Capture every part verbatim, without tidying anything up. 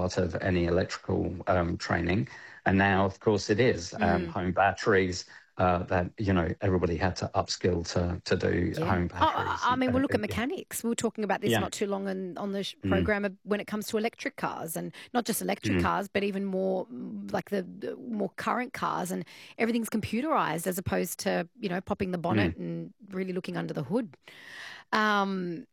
part of any electrical um, training. And now, of course, it is. Mm. Um, home batteries, uh, that, you know, everybody had to upskill to, to do Yeah. home Oh, batteries. I I mean, we'll look Uh, at mechanics. We were talking about this yeah. not too long on, on the sh- Mm. program of when it comes to electric cars, and not just electric Mm. cars, but even more mm, like the, the more current cars, and everything's computerized as opposed to, you know, popping the bonnet Mm. and really looking under the hood. Um,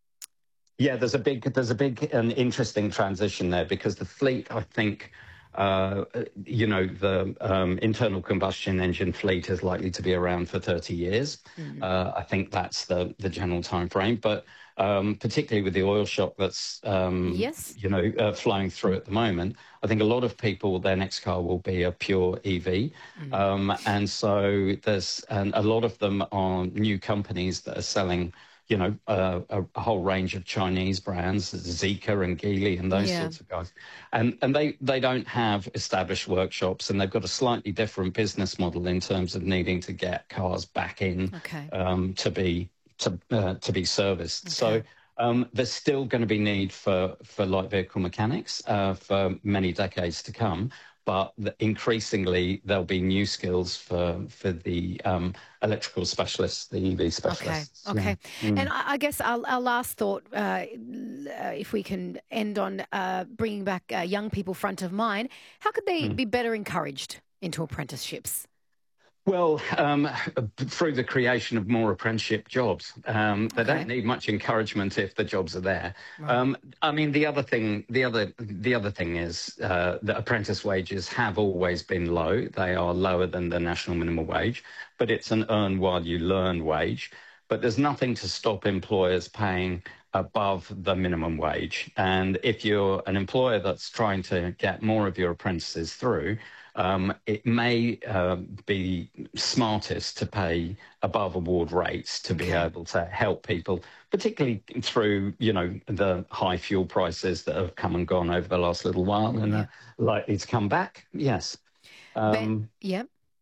Yeah, there's a big, there's a big and interesting transition there, because the fleet, I think, uh, you know, the um, internal combustion engine fleet is likely to be around for thirty years. mm, Uh, I think that's the the general time frame. But um, particularly with the oil shock that's um, yes. you know uh, flowing through at the moment, I think a lot of people, their next car will be a pure E V. Mm. Um, and so there's and a lot of them are new companies that are selling, you know, uh, a, a whole range of Chinese brands, Zeekr and Geely and those Yeah. sorts of guys. And and they, they don't have established workshops, and they've got a slightly different business model in terms of needing to get cars back in Okay. um, to be to uh, to be serviced. Okay. So um, there's still going to be need for, for light vehicle mechanics uh, for many decades to come. But the, increasingly, there'll be new skills for for the um, electrical specialists, the E V specialists. Okay, okay. Yeah. Mm. And I, I guess our, our last thought, uh, uh, if we can end on uh, bringing back uh, young people front of mind, how could they Mm. be better encouraged into apprenticeships? Well, um, through the creation of more apprenticeship jobs. Um, they Okay. don't need much encouragement if the jobs are there. Right. Um, I mean, the other thing, the other, the other thing is uh, that apprentice wages have always been low. They are lower than the national minimum wage, but it's an earn while you learn wage. But there's nothing to stop employers paying above the minimum wage. And if you're an employer that's trying to get more of your apprentices through, um, it may uh, be smartest to pay above award rates to be Okay. able to help people, particularly through, you know, the high fuel prices that have come and gone over the last little while and Yeah. are likely to come back. Yes. Ben, Um, yeah.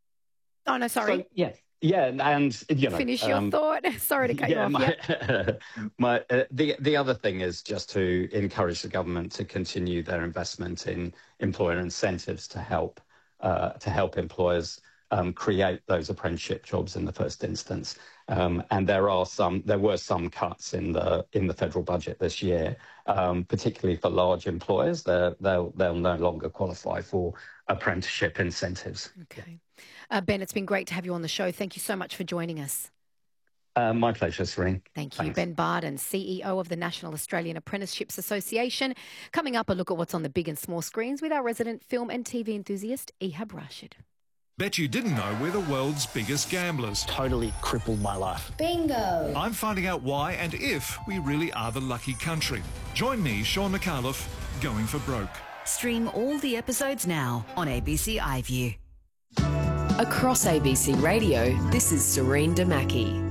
Oh, no, sorry. so, yes. Yeah, and, you know... Finish your um, thought. Sorry to cut you yeah, off. my, Yep. my uh, the the other thing is just to encourage the government to continue their investment in employer incentives to help uh, to help employers um, create those apprenticeship jobs in the first instance. Um, and there are some there were some cuts in the in the federal budget this year, um, particularly for large employers. They're, they'll they'll no longer qualify for apprenticeship incentives. Okay. Uh, Ben, it's been great to have you on the show. Thank you so much for joining us. Uh, my pleasure, Serene. Thank you. Thanks. Ben Barden, C E O of the National Australian Apprenticeships Association. Coming up, a look at what's on the big and small screens with our resident film and T V enthusiast, Ehab Rashid. Bet you didn't know we're the world's biggest gamblers. Totally crippled my life. Bingo! I'm finding out why and if we really are the lucky country. Join me, Sean McAuliffe, going for broke. Stream all the episodes now on A B C iView. Across A B C Radio, this is Serene Damaki.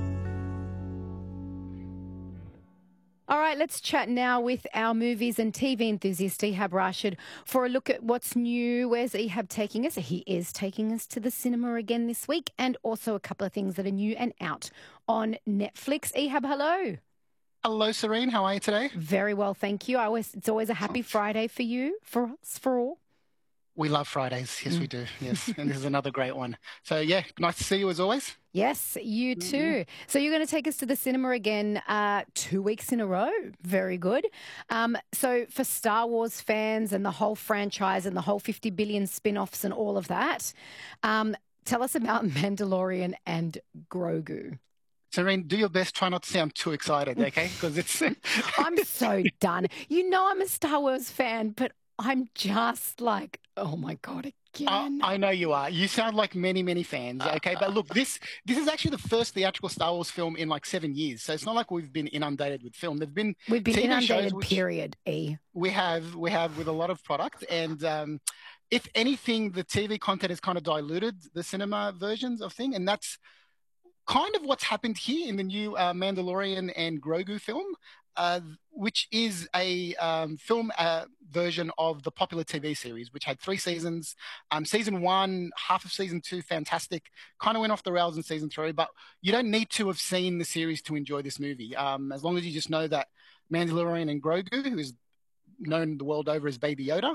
All right, let's chat now with our movies and T V enthusiast, Ehab Rashid, for a look at what's new. Where's Ehab taking us? He is taking us to the cinema again this week, and also a couple of things that are new and out on Netflix. Ehab, hello. Hello, Serene. How are you today? Very well, thank you. I always, it's always a happy Friday for you, for us, for all. We love Fridays. Yes, we do. Yes. And this is another great one. So, yeah, nice to see you as always. Yes, you too. Mm-hmm. So you're going to take us to the cinema again uh, two weeks in a row. Very good. Um, so for Star Wars fans and the whole franchise and the whole fifty billion spin-offs and all of that, um, tell us about Mandalorian and Grogu. Serene, do your best. Try not to sound too excited, okay? Because it's... I'm so done. You know I'm a Star Wars fan, but I'm just like, oh, my God, again. Uh, I know you are. You sound like many, many fans, okay? But look, this this is actually the first theatrical Star Wars film in like seven years. So it's not like we've been inundated with film. There've been We've been T V inundated, shows which period, E. We have, we have with a lot of product. And um, if anything, the T V content has kind of diluted the cinema versions of things. And that's kind of what's happened here in the new uh, Mandalorian and Grogu film, uh, which is a um, film uh, version of the popular T V series, which had three seasons. Um, season one, half of season two, fantastic. Kind of went off the rails in season three, but you don't need to have seen the series to enjoy this movie. Um, as long as you just know that Mandalorian and Grogu, who is known the world over as Baby Yoda,